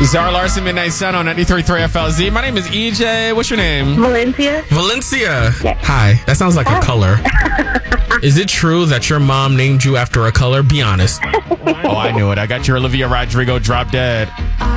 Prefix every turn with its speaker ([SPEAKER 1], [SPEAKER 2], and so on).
[SPEAKER 1] Zara Larson, Midnight Sun on 93.3 FLZ. My name is EJ. What's your name?
[SPEAKER 2] Valencia.
[SPEAKER 1] Valencia.
[SPEAKER 2] Yes.
[SPEAKER 1] Hi. That sounds like a color. Is it true that your mom named you after a color? Be honest. Oh, I knew it. I got your Olivia Rodrigo Drop Dead.